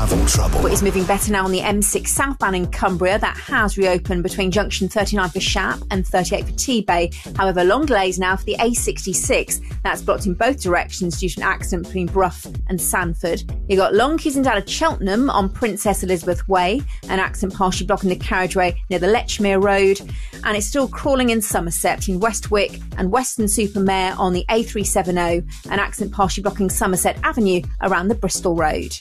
travel trouble. But it's moving better now on the M6 southbound in Cumbria. That has reopened between junction 39 for Shap and 38 for T-Bay. However, long delays now for the A66. That's blocked in both directions due to an accident between Brough and Sanford. You've got long queues in down at Cheltenham on Princess Elizabeth Way. An accident partially blocking the carriageway near the Lechmere Road. And it's still crawling in Somerset between Westwick and Weston-super-Mare on the A370. An accident partially blocking Somerset Avenue around the Bristol Road.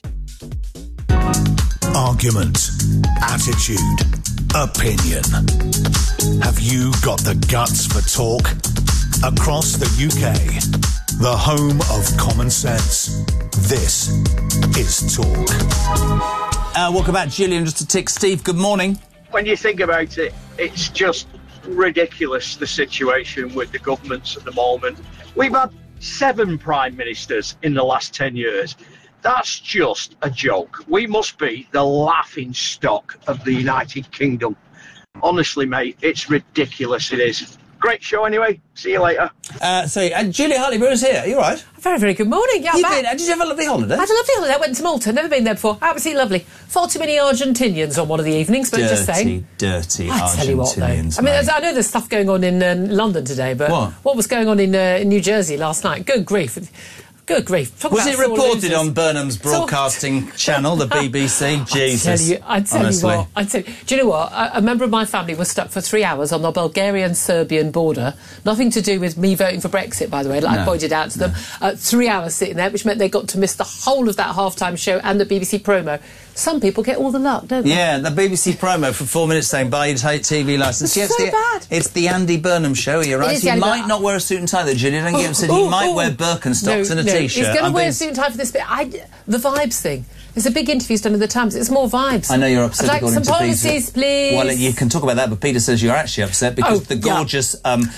Argument, attitude, opinion. Have you got the guts for talk? Across the UK, the home of common sense, this is Talk. Welcome back, Gillian. Just a tick. Steve, good morning. When you think about it, it's just ridiculous, the situation with the governments at the moment. We've had 7 prime ministers in the last 10 years. That's just a joke. We must be the laughing stock of the United Kingdom. Honestly, mate, it's ridiculous, it is. Great show anyway. See you later. Julia Hartley-Brewer's here. Are you all right? Very, very good morning. Yeah, did you have a lovely holiday? I had a lovely holiday. I went to Malta. Never been there before. Absolutely lovely. Far too many Argentinians on one of the evenings, but just saying. Dirty I tell you what, though. I mean, I know there's stuff going on in London today, but what was going on in New Jersey last night? Good grief. Good grief. Was it reported on Burnham's broadcasting channel, the BBC? Jesus. I tell you what. Do you know what? A member of my family was stuck for 3 hours on the Bulgarian-Serbian border. Nothing to do with me voting for Brexit, by the way, I pointed out to them. 3 hours sitting there, which meant they got to miss the whole of that half-time show and the BBC promo. Some people get all the luck, don't they? Yeah, the BBC promo for 4 minutes saying, buy your TV licence. It's so bad. It's the Andy Burnham show, you're right. He might not wear a suit and tie, though, Gillian. Don't get upset. He might wear Birkenstocks and a T-shirt. He's going to wear a suit and tie for this bit. The vibes thing. There's a big interview done in the Times. It's more vibes. I know you're upset. I'd like some policies, please. Well, you can talk about that, but Peter says you're actually upset because the gorgeous...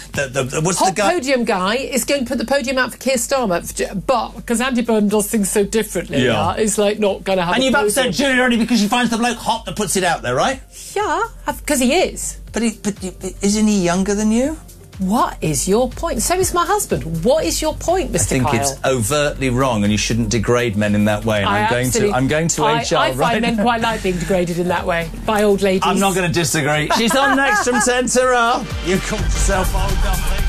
podium guy is going to put the podium out for Keir Starmer, but because Andy Burnham does things so differently, it's like not going to have. And you've upset Julia only because she finds the bloke hot that puts it out there, right? Yeah, because he is. But isn't he younger than you? What is your point? So is my husband. What is your point, Mr. Kyle? I think it's overtly wrong, and you shouldn't degrade men in that way. And I'm going to HR. I find men quite like being degraded in that way by old ladies. I'm not going to disagree. She's on next from Centre Up. You called yourself old dumpling.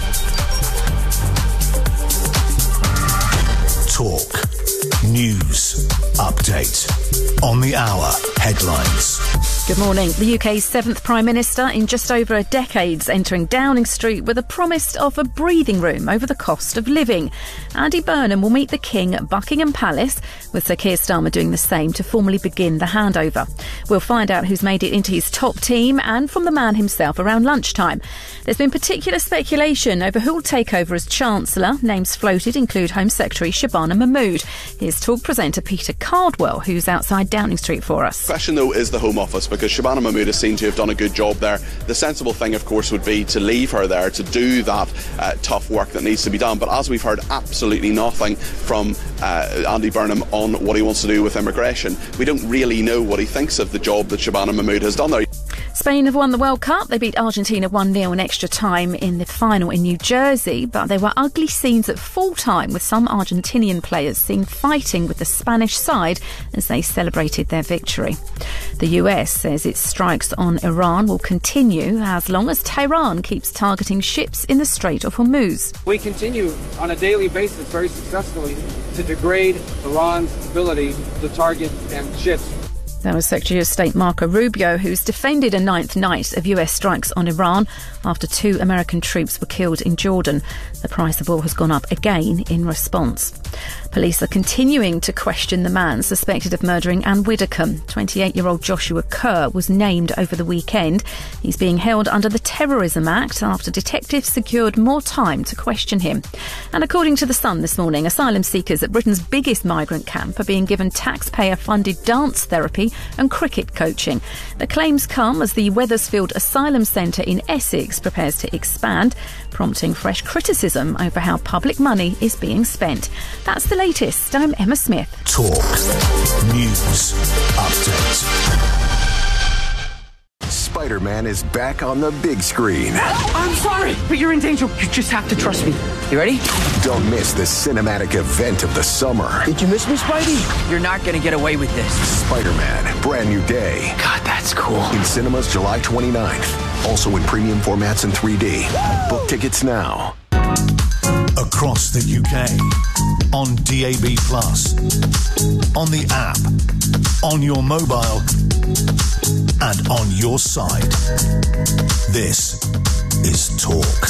Talk. News. Update. On the hour. Headlines. Good morning. The UK's 7th Prime Minister in just over a decade's entering Downing Street with a promise of a breathing room over the cost of living. Andy Burnham will meet the King at Buckingham Palace, with Sir Keir Starmer doing the same to formally begin the handover. We'll find out who's made it into his top team and from the man himself around lunchtime. There's been particular speculation over who will take over as Chancellor. Names floated include Home Secretary Shabana Mahmood. Here's Talk presenter Peter Cardwell, who's outside Downing Street for us. The question, though, is the Home Office, because Shabana Mahmood is seen to have done a good job there. The sensible thing, of course, would be to leave her there to do that tough work that needs to be done. But as we've heard absolutely nothing from Andy Burnham on what he wants to do with immigration, we don't really know what he thinks of the job that Shabana Mahmood has done there. Spain have won the World Cup. They beat Argentina 1-0 in extra time in the final in New Jersey, but there were ugly scenes at full time with some Argentinian players seen fighting with the Spanish side as they celebrated their victory. The US says its strikes on Iran will continue as long as Tehran keeps targeting ships in the Strait of Hormuz. We continue on a daily basis very successfully to degrade Iran's ability to target ships. That was Secretary of State Marco Rubio, who's defended a 9th night of US strikes on Iran after 2 American troops were killed in Jordan. The price of oil has gone up again in response. Police are continuing to question the man suspected of murdering Anne Widdecombe. 28-year-old Joshua Kerr was named over the weekend. He's being held under the Terrorism Act after detectives secured more time to question him. And according to The Sun this morning, asylum seekers at Britain's biggest migrant camp are being given taxpayer-funded dance therapy and cricket coaching. The claims come as the Wethersfield Asylum Centre in Essex prepares to expand, prompting fresh criticism over how public money is being spent. That's the latest. I'm Emma Smith. Talk. News. Update. Spider-Man is back on the big screen. I'm sorry, but you're in danger. You just have to trust me. You ready? Don't miss the cinematic event of the summer. Did you miss me, Spidey? You're not going to get away with this. Spider-Man, Brand New Day. God, that's cool. In cinemas July 29th. Also in premium formats in 3D. Book tickets now. Across the UK, on DAB+, on the app, on your mobile, and on your side. This is Talk.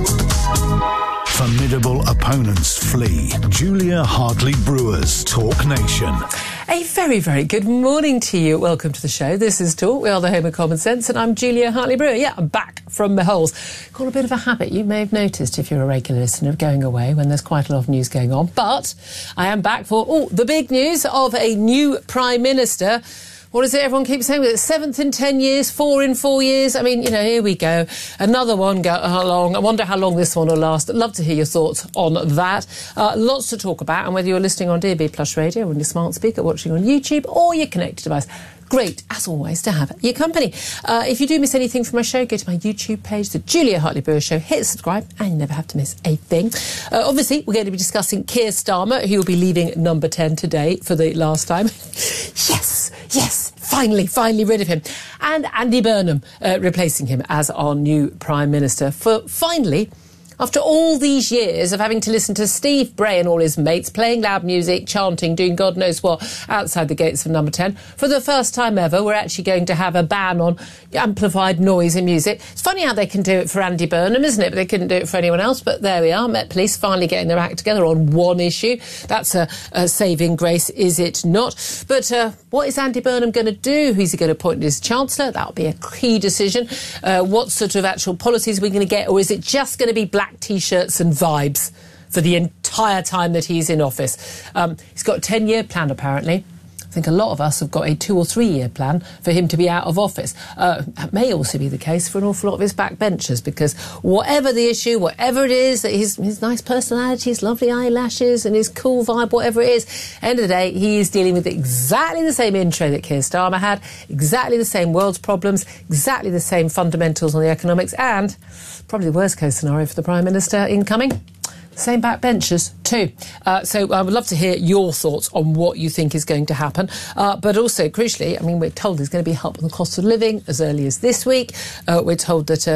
Formidable opponents flee. Julia Hartley-Brewer's Talk Nation. A very, very good morning to you. Welcome to the show. This is Talk. We are the home of common sense, and I'm Julia Hartley-Brewer. Yeah, I'm back from my holes. Got a bit of a habit, you may have noticed if you're a regular listener, of going away when there's quite a lot of news going on. But I am back for, the big news of a new Prime Minister. What is it everyone keeps saying? It's 7th in 10 years, 4 in 4 years. I mean, here we go. Another one go along. I wonder how long this one will last. I'd love to hear your thoughts on that. Lots to talk about. And whether you're listening on DAB Plus Radio or on your smart speaker, watching on YouTube or your connected device, great, as always, to have your company. If you do miss anything from my show, go to my YouTube page, The Julia Hartley-Brewer Show, hit subscribe, and you never have to miss a thing. Obviously, we're going to be discussing Keir Starmer, who will be leaving Number 10 today for the last time. Yes, finally rid of him. And Andy Burnham replacing him as our new Prime Minister. For finally, after all these years of having to listen to Steve Bray and all his mates playing loud music, chanting, doing God knows what outside the gates of Number 10, for the first time ever, we're actually going to have a ban on amplified noise in music. It's funny how they can do it for Andy Burnham, isn't it? But they couldn't do it for anyone else. But there we are. Met Police finally getting their act together on one issue. That's a saving grace, is it not? But what is Andy Burnham going to do? Who's he going to appoint as Chancellor? That'll be a key decision. What sort of actual policies are we going to get? Or is it just going to be black T-shirts and vibes for the entire time that he's in office? He's got a 10-year plan, apparently. I think a lot of us have got a 2 or 3 year plan for him to be out of office. That may also be the case for an awful lot of his backbenchers, because whatever the issue, whatever it is, his nice personality, his lovely eyelashes and his cool vibe, whatever it is, end of the day, he is dealing with exactly the same intro that Keir Starmer had, exactly the same world's problems, exactly the same fundamentals on the economics, and probably the worst case scenario for the Prime Minister incoming, same backbenchers too. So I would love to hear your thoughts on what you think is going to happen. But also, crucially, I mean, we're told there's going to be help on the cost of living as early as this week. We're told that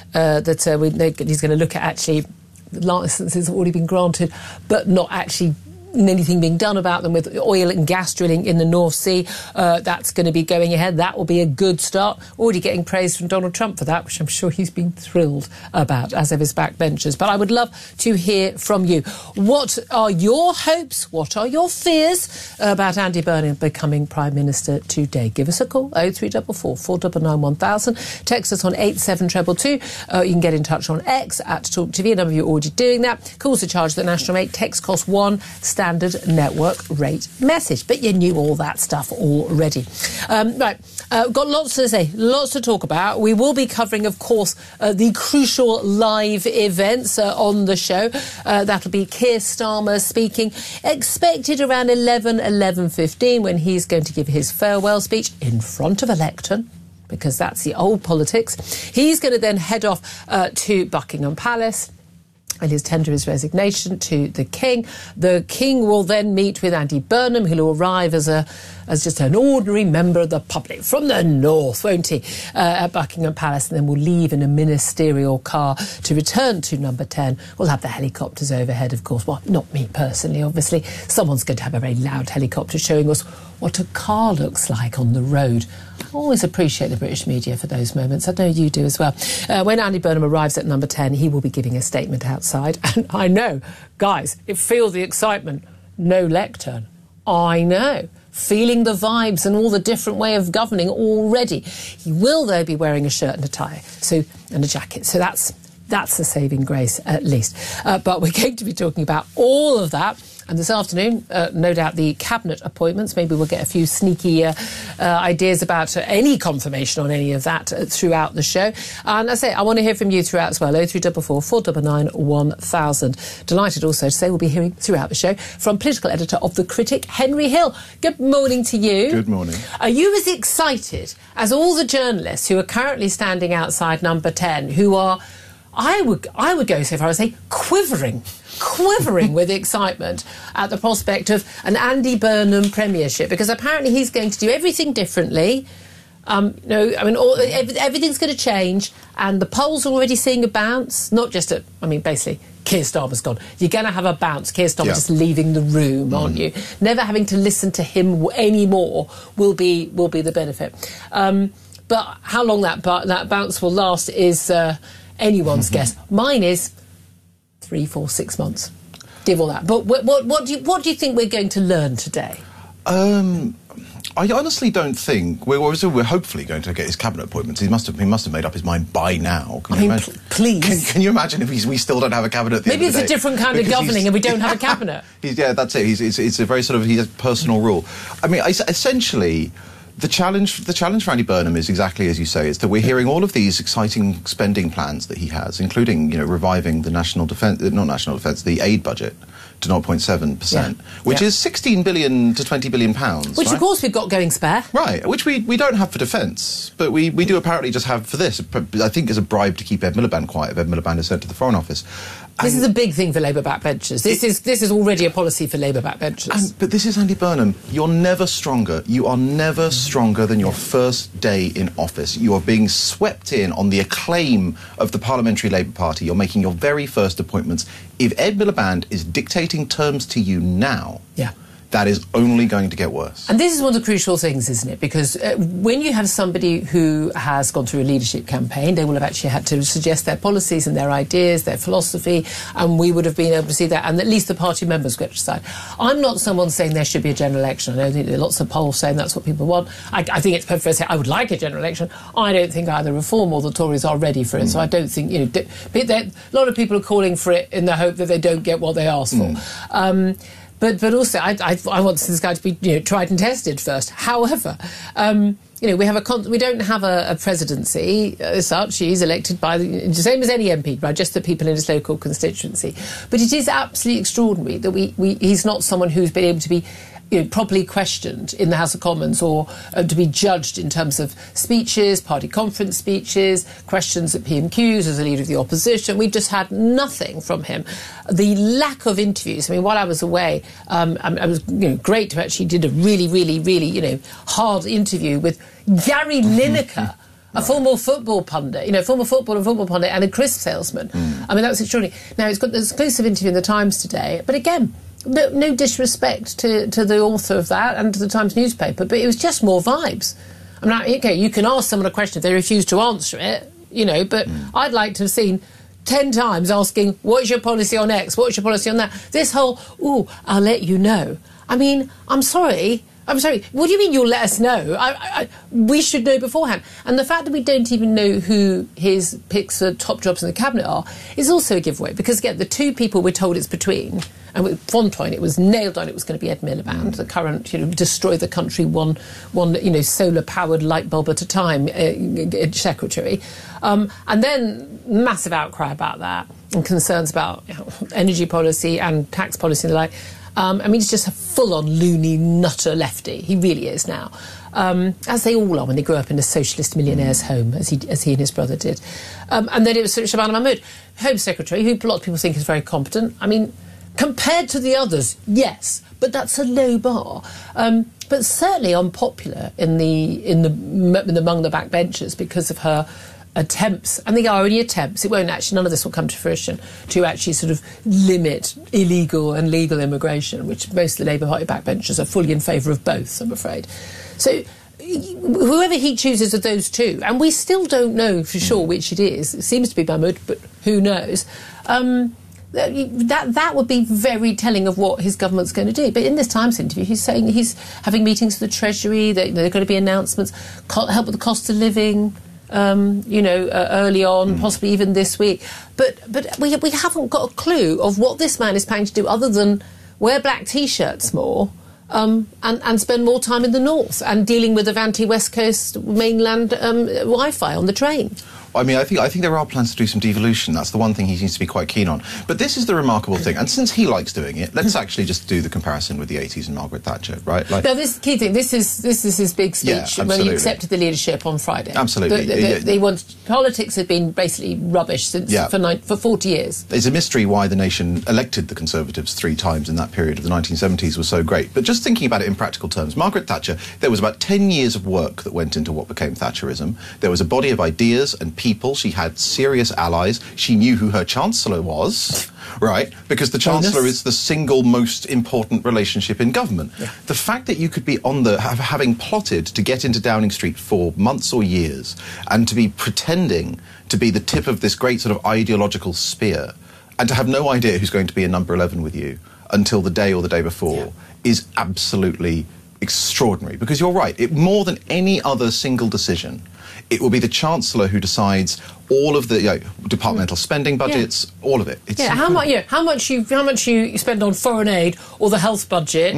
he's going to look at actually licences have already been granted, but not actually anything being done about them with oil and gas drilling in the North Sea. That's going to be going ahead. That will be a good start. Already getting praise from Donald Trump for that, which I'm sure he's been thrilled about, as of his backbenchers. But I would love to hear from you. What are your hopes? What are your fears about Andy Burnham becoming Prime Minister today? Give us a call, 0344 499 1000. Text us on 87222. You can get in touch on X at TalkTV. A number of you are already doing that. Calls are charged at the national rate. Text costs £1. Standard network rate message. But you knew all that stuff already. Right, got lots to say, lots to talk about. We will be covering, of course, the crucial live events on the show. That'll be Keir Starmer speaking, expected around 11:15 when he's going to give his farewell speech in front of a lectern, because that's the old politics. He's going to then head off to Buckingham Palace and his tender his resignation to the King. The King will then meet with Andy Burnham, who'll arrive as just an ordinary member of the public from the north, won't he, at Buckingham Palace, and then we'll leave in a ministerial car to return to Number 10. We'll have the helicopters overhead, of course. Well, not me personally, obviously. Someone's going to have a very loud helicopter showing us what a car looks like on the road. I always appreciate the British media for those moments. I know you do as well. When Andy Burnham arrives at Number 10, he will be giving a statement outside. And I know, guys, feel the excitement. No lectern. I know. Feeling the vibes and all the different way of governing already. He will, though, be wearing a shirt and a tie and a jacket. So that's a saving grace, at least. But we're going to be talking about all of that And this afternoon, no doubt the cabinet appointments. Maybe we'll get a few sneaky ideas about any confirmation on any of that throughout the show. And I say, I want to hear from you throughout as well. 0344 499 1000. Delighted also to say we'll be hearing throughout the show from political editor of The Critic, Henry Hill. Good morning to you. Good morning. Are you as excited as all the journalists who are currently standing outside Number 10, who are, I would go so far as to say, quivering with excitement at the prospect of an Andy Burnham premiership, because apparently he's going to do everything differently. Everything's going to change, and the polls are already seeing a bounce, not just at, basically, Keir Starmer's gone. You're going to have a bounce. Keir Starmer just leaving the room, aren't you? Never having to listen to him anymore will be the benefit. But how long that bounce will last is anyone's guess. Mine is 3, 4, 6 months. Give all that. But what do you think we're going to learn today? I honestly don't think we're hopefully going to get his cabinet appointments. He must have made up his mind by now. Please. Can you imagine if we still don't have a cabinet? At the Maybe end of the it's a different kind of governing, and we don't have a cabinet. That's it. It's a very sort of, he has personal rule. Essentially, the challenge for Andy Burnham is exactly as you say. It's that we're hearing all of these exciting spending plans that he has, including reviving the the aid budget to 0.7%, which is 16 billion to 20 billion pounds. Which, of course, we've got going spare. Right, which we don't have for defence, but we do apparently just have for this, I think as a bribe to keep Ed Miliband quiet if Ed Miliband is sent to the Foreign Office. This is a big thing for Labour backbenchers. This is already a policy for Labour backbenchers. But this is Andy Burnham. You're never stronger. You are never stronger than your first day in office. You are being swept in on the acclaim of the Parliamentary Labour Party. You're making your very first appointments. If Ed Miliband is dictating terms to you now, that is only going to get worse. And this is one of the crucial things, isn't it? Because when you have somebody who has gone through a leadership campaign, they will have actually had to suggest their policies and their ideas, their philosophy, and we would have been able to see that, and at least the party members get to decide. I'm not someone saying there should be a general election. I know there are lots of polls saying that's what people want. I think it's perfect to say I would like a general election. I don't think either Reform or the Tories are ready for it, so I don't think, a lot of people are calling for it in the hope that they don't get what they ask for. But also, I want this guy to be tried and tested first. However, we don't have a presidency as such. He's elected by the same as any MP, by just the people in his local constituency. But it is absolutely extraordinary that he's not someone who's been able to be properly questioned in the House of Commons or to be judged in terms of speeches, party conference speeches, questions at PMQs as a leader of the opposition. We've just had nothing from him. The lack of interviews. While I was away, it was great to actually did a really, really, really hard interview with Gary Lineker. A former football pundit, former football pundit and a crisp salesman. That was extraordinary. Now, it's got an exclusive interview in the Times today, but again, no disrespect to the author of that and to the Times newspaper, but it was just more vibes. You can ask someone a question if they refuse to answer it, but I'd like to have seen 10 times asking, what's your policy on X? What's your policy on that? This whole, I'll let you know. I'm sorry. What do you mean you'll let us know? We should know beforehand. And the fact that we don't even know who his picks for top jobs in the cabinet are is also a giveaway. Because, again, the two people we're told it's between, and with Fontoin, it was nailed on it was going to be Ed Miliband, the current, destroy the country one solar-powered light bulb at a time secretary. And then massive outcry about that and concerns about energy policy and tax policy and the like. He's just a full-on loony nutter lefty. He really is now, as they all are when they grew up in a socialist millionaire's home, as he and his brother did. And then it was Shabana Mahmood, Home Secretary, who a lot of people think is very competent. Compared to the others, yes, but that's a low bar. But certainly unpopular among the backbenchers because of her attempts, and they are only attempts, none of this will come to fruition, to actually sort of limit illegal and legal immigration, which most of the Labour Party backbenchers are fully in favour of both, I'm afraid. So whoever he chooses of those two, and we still don't know for sure which it is, it seems to be Mahmood, but who knows, that would be very telling of what his government's going to do. But in this Times interview, he's saying he's having meetings with the Treasury, that there are going to be announcements, help with the cost of living, early on, possibly even this week. But we haven't got a clue of what this man is planning to do other than wear black T-shirts more, and spend more time in the north and dealing with the anti-West Coast mainland Wi-Fi on the train. I mean, I think there are plans to do some devolution. That's the one thing he seems to be quite keen on. But this is the remarkable thing. And since he likes doing it, let's actually just do the comparison with the 80s and Margaret Thatcher, right? Like, no, this is the key thing. This is his big speech when he accepted the leadership on Friday. Absolutely. Politics have been basically rubbish since for 40 years. It's a mystery why the nation elected the Conservatives 3 times in that period of the 1970s was so great. But just thinking about it in practical terms, Margaret Thatcher, there was about 10 years of work that went into what became Thatcherism. There was a body of ideas and people. She had serious allies. She knew who her Chancellor was, right? Because the Chancellor is the single most important relationship in government. Yeah. The fact that you could be having plotted to get into Downing Street for months or years and to be pretending to be the tip of this great sort of ideological spear and to have no idea who's going to be in number 11 with you until the day or the day before is absolutely extraordinary. Because you're right, more than any other single decision, it will be the Chancellor who decides all of the departmental spending budgets, all of it. It's how much you spend on foreign aid or the health budget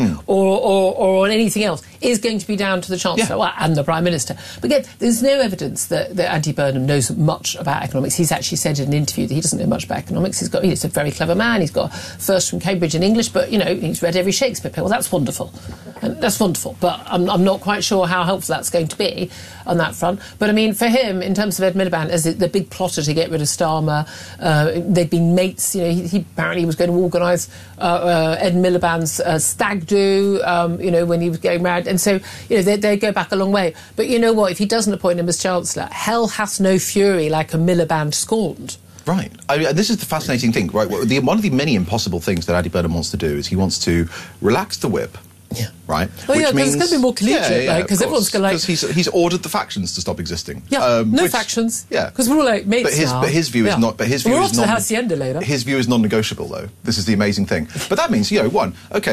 or on anything else is going to be down to the Chancellor and the Prime Minister. But again, there's no evidence that Andy Burnham knows much about economics. He's actually said in an interview that he doesn't know much about economics. He's a very clever man. He's got first from Cambridge in English, but he's read every Shakespeare play. Well, that's wonderful. That's wonderful. But I'm not quite sure how helpful that's going to be on that front. But I mean, for him, in terms of Ed Miliband, as the big plotter to get rid of Starmer, they'd been mates. He apparently was going to organise Ed Miliband's stag do. When he was getting married, and so they go back a long way. But you know what? If he doesn't appoint him as Chancellor, hell hath no fury like a Miliband scorned. Right. I mean, this is the fascinating thing, right? One of the many impossible things that Andy Burnham wants to do is he wants to relax the whip. Yeah. Right. Well, which means it's going to be more collegiate, because everyone's going to because he's ordered the factions to stop existing. Yeah. No factions. Yeah. Because we're all like mates now. But his view is not. But his view we're is off to the hacienda later. His view is non-negotiable, though. This is the amazing thing. But that means, Labour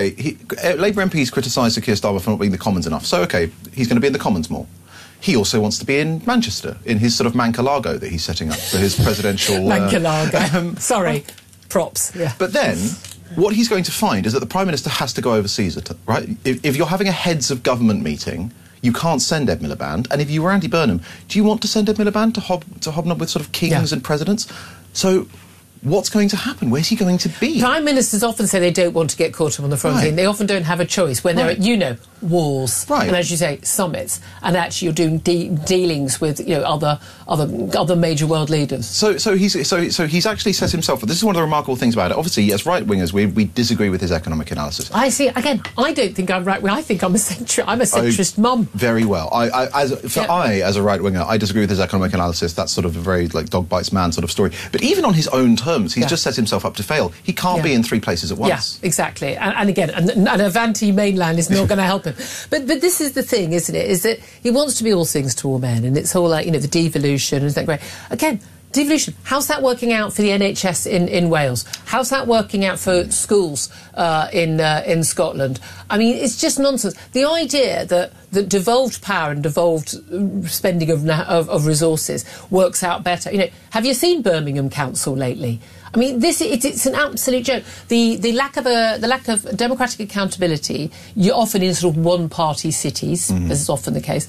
MPs criticised Sir Keir Starmer for not being in the Commons enough. So he's going to be in the Commons more. He also wants to be in Manchester in his sort of Mancalago that he's setting up for his presidential. Mancalago. Sorry, props. Yeah. But then. What he's going to find is that the Prime Minister has to go overseas, right? If you're having a heads of government meeting, you can't send Ed Miliband. And if you were Andy Burnham, do you want to send Ed Miliband to hobnob with sort of kings and presidents? So what's going to happen? Where's he going to be? Prime Ministers often say they don't want to get caught up on the front line. They often don't have a choice when they're at, wars, and as you say, summits, and actually you're doing dealings with other major world leaders. So he's actually set himself. This is one of the remarkable things about it. Obviously, as right wingers, we disagree with his economic analysis. I see. Again, I don't think I'm right wing. I think I'm a centrist mum. Very well. As a right winger, I disagree with his economic analysis. That's sort of a very dog bites man sort of story. But even on his own terms, he's just set himself up to fail. He can't be in 3 places at once. Yeah, exactly. And again, an Avanti mainland is not going to help him. But this is the thing, isn't it? Is that he wants to be all things to all men, and it's all the devolution, and isn't that great? Again, devolution. How's that working out for the NHS in Wales? How's that working out for schools in Scotland? I mean, it's just nonsense. The idea that devolved power and devolved spending of resources works out better. Have you seen Birmingham Council lately? I mean, it's an absolute joke. The lack of democratic accountability, you're often in sort of one-party cities, as is often the case.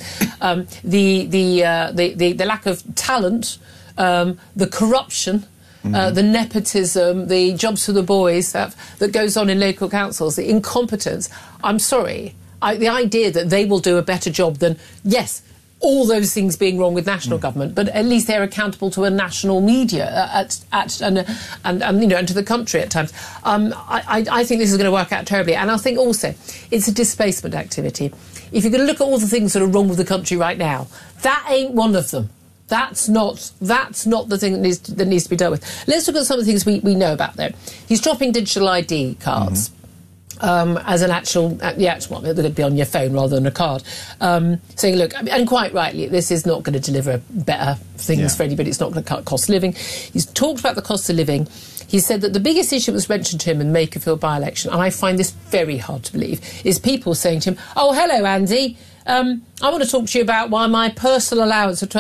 The lack of talent, the corruption, the nepotism, the jobs for the boys that goes on in local councils, the incompetence. I'm sorry, the idea that they will do a better job than all those things being wrong with national government, but at least they're accountable to a national media and to the country at times. I think this is going to work out terribly, and I think also it's a displacement activity. If you're going to look at all the things that are wrong with the country right now, that ain't one of them. That's not the thing that needs to be dealt with. Let's look at some of the things we know about there. He's dropping digital ID cards. As an actual one that would be on your phone rather than a card, saying, look, and quite rightly, this is not going to deliver better things for anybody. It's not going to cut cost of living. He's talked about the cost of living. He said that the biggest issue that was mentioned to him in the Makerfield by-election, and I find this very hard to believe, is people saying to him, oh, hello, Andy, I want to talk to you about why my personal allowance of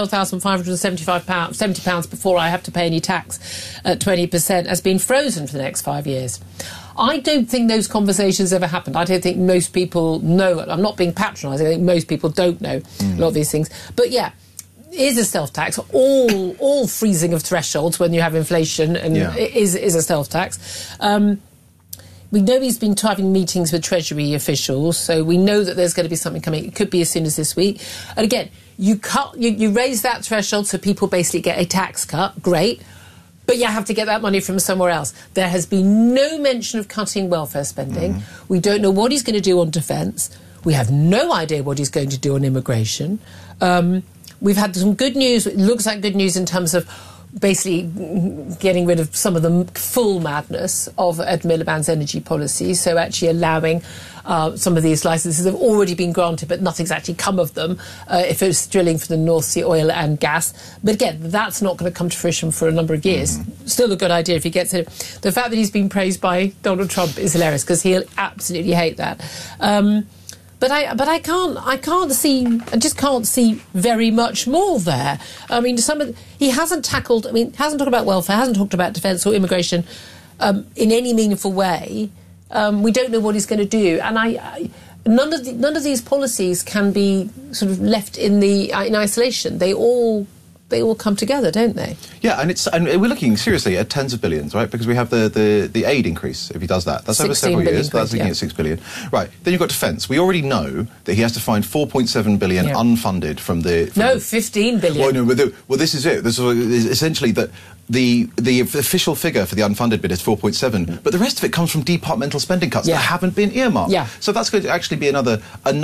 £12,570 before I have to pay any tax at 20% has been frozen for the next 5 years. I don't think those conversations ever happened. I don't think most people know. I'm not being patronising. I think most people don't know a lot of these things. But yeah, is a self-tax. All freezing of thresholds when you have inflation and is a self-tax. We know he's been having meetings with Treasury officials, so we know that there's going to be something coming. It could be as soon as this week. And again, you raise that threshold so people basically get a tax cut. Great. But you have to get that money from somewhere else. There has been no mention of cutting welfare spending. We don't know what he's going to do on defence. We have no idea what he's going to do on immigration. We've had some good news. It looks like good news in terms of basically getting rid of some of the full madness of Ed Miliband's energy policy, so actually allowing some of these licences have already been granted, but nothing's actually come of them if it's drilling for the North Sea oil and gas. But again, that's not going to come to fruition for a number of years. Still a good idea if he gets it. The fact that he's been praised by Donald Trump is hilarious, because he'll absolutely hate that. But I just can't see very much more there. I mean, he hasn't talked about welfare, hasn't talked about defence or immigration in any meaningful way. We don't know what he's going to do, and none of these policies can be sort of left in isolation. They all come together, don't they? Yeah, and we're looking seriously at tens of billions, right? Because we have the aid increase if he does that. That's over several years. That's looking at 6 billion. Right. Then you've got defence. We already know that he has to find 4.7 billion unfunded from 15 billion. Well, this is it. This is essentially that the official figure for the unfunded bit is 4.7, but the rest of it comes from departmental spending cuts that haven't been earmarked. Yeah. So that's going to actually be another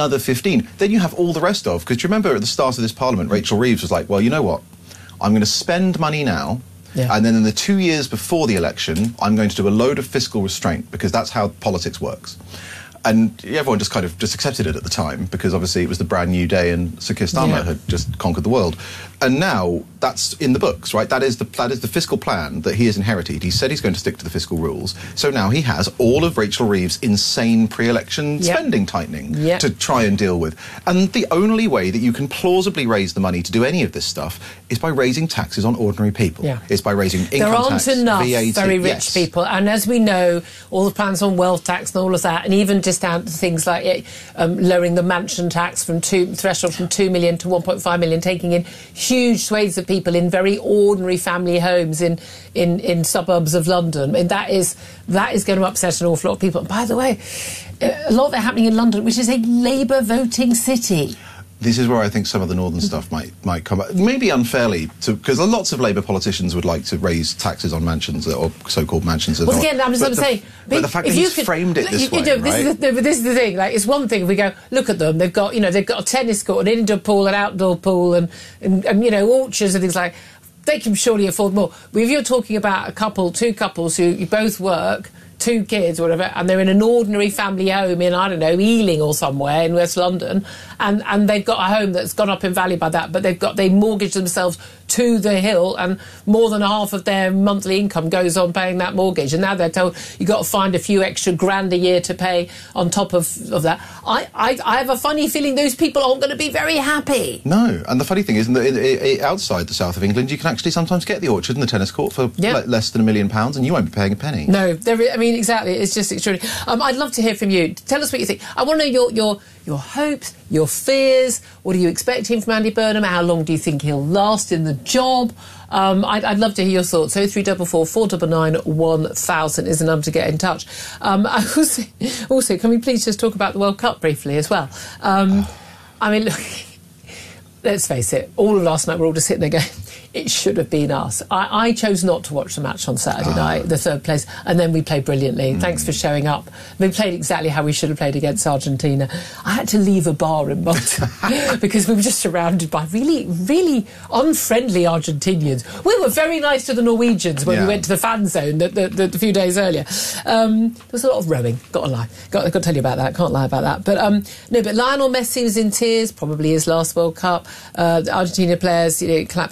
15. Then you have all the rest of, because do you remember at the start of this Parliament, Rachel Reeves was like, well, you know what? I'm going to spend money now, and then in the 2 years before the election, I'm going to do a load of fiscal restraint, because that's how politics works. And everyone just kind of accepted it at the time, because obviously it was the brand new day and Sir Keir Starmer had just conquered the world. And now that's in the books, right? That is the fiscal plan that he has inherited. He said he's going to stick to the fiscal rules. So now he has all of Rachel Reeves' insane pre-election spending tightening to try and deal with. And the only way that you can plausibly raise the money to do any of this stuff is by raising taxes on ordinary people. Yeah. It's by raising income tax, VAT. There aren't enough very rich people. And as we know, all the plans on wealth tax and all of that, and even just down to things like lowering the mansion tax threshold from 2 million to 1.5 million, taking in huge swathes of people in very ordinary family homes in suburbs of London. And that is going to upset an awful lot of people. And by the way, a lot of that happening in London, which is a Labour voting city. This is where I think some of the northern stuff might come up, maybe unfairly, because lots of Labour politicians would like to raise taxes on mansions or so-called mansions. Well, again, I'm saying, but the fact that he's framed it this way, right? This is the thing. Like, it's one thing if we go look at them. They've got a tennis court, an indoor pool, an outdoor pool, and orchards and things like. They can surely afford more. If you're talking about two couples who both work, 2 kids or whatever, and they're in an ordinary family home in, I don't know, Ealing or somewhere in West London, and they've got a home that's gone up in value by that, but they mortgage themselves to the hill, and more than half of their monthly income goes on paying that mortgage, and now they're told you've got to find a few extra grand a year to pay on top of that. I have a funny feeling those people aren't going to be very happy. No, and the funny thing is, outside the south of England, you can actually sometimes get the orchard and the tennis court for less than £1 million, and you won't be paying a penny. No, exactly. It's just extraordinary. I'd love to hear from you. Tell us what you think. I want to know your hopes, your fears. What are you expecting from Andy Burnham? How long do you think he'll last in the job? I'd love to hear your thoughts. 0344 499 1000 is the number to get in touch. Also, can we please just talk about the World Cup briefly as well? I mean, look, let's face it, all of last night we're all just sitting there going, it should have been us. I chose not to watch the match on Saturday night, the third place, and then we played brilliantly. Thanks for showing up. We played exactly how we should have played against Argentina. I had to leave a bar in Malta because we were just surrounded by really, really unfriendly Argentinians. We were very nice to the Norwegians when we went to the fan zone the few days earlier. There was a lot of rowing, got to lie. Got to tell you about that, can't lie about that. But but Lionel Messi was in tears, probably his last World Cup. The Argentina players, collapsing. I mean,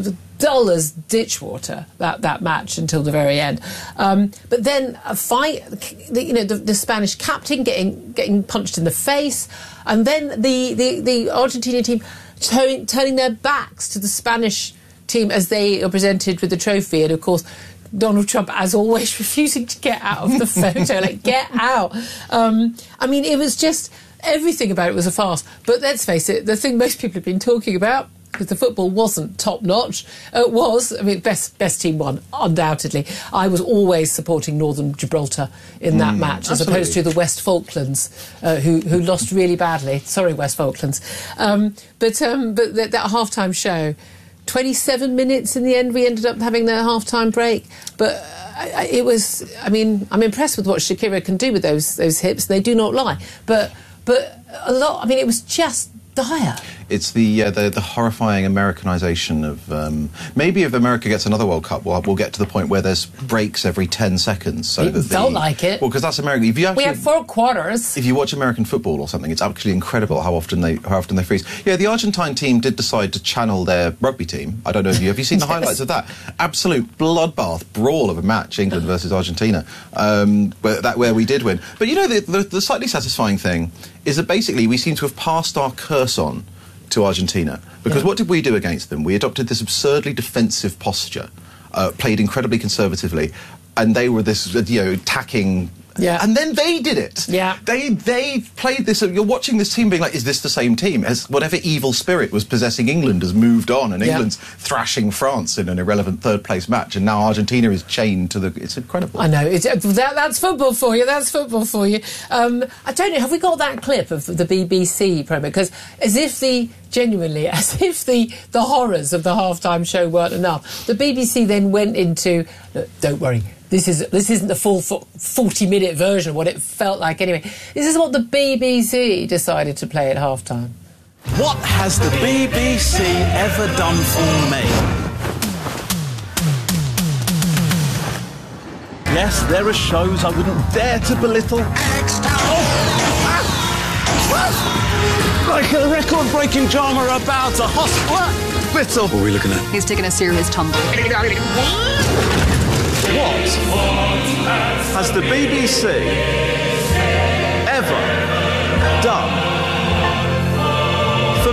dull as ditch water, that match until the very end. But then a fight, the Spanish captain getting punched in the face, and then the Argentinian team turning their backs to the Spanish team as they are presented with the trophy, and of course Donald Trump, as always, refusing to get out of the photo. Like, get out. I mean, it was just, everything about it was a farce. But let's face it, the thing most people have been talking about, because the football wasn't top-notch, best team won, undoubtedly. I was always supporting Northern Gibraltar in that match, as opposed to the West Falklands, who lost really badly. Sorry, West Falklands. But that half-time show, 27 minutes in the end, we ended up having the half-time break. But it was, I'm impressed with what Shakira can do with those hips. They do not lie. But a lot, it was just dire. It's the horrifying Americanization of... maybe if America gets another World Cup, we'll get to the point where there's breaks every 10 seconds. So it felt like it. Well, because that's America. We have 4 quarters. If you watch American football or something, it's actually incredible how often they freeze. Yeah, the Argentine team did decide to channel their rugby team. I don't know if have you seen the highlights of that? Absolute bloodbath, brawl of a match, England versus Argentina, where we did win. But the slightly satisfying thing is that basically we seem to have passed our curse on to Argentina. Because what did we do against them? We adopted this absurdly defensive posture, played incredibly conservatively, and they were this, attacking... Yeah. And then they did it. Yeah. They played this... You're watching this team being like, is this the same team? As whatever evil spirit was possessing England has moved on, and England's thrashing France in an irrelevant third-place match, and now Argentina is chained to the... It's incredible. I know. That's football for you. That's football for you. I don't know, have we got that clip of the BBC promo? Because as if the horrors of the half-time show weren't enough, the BBC then went into... Look, don't worry. This isn't the full 40-minute version of what it felt like anyway. This is what the BBC decided to play at half-time. What has the BBC ever done for me? Yes, there are shows I wouldn't dare to belittle. Like a record-breaking drama about a hospital. What are we looking at? He's taking a serious tumble. What has the BBC ever done for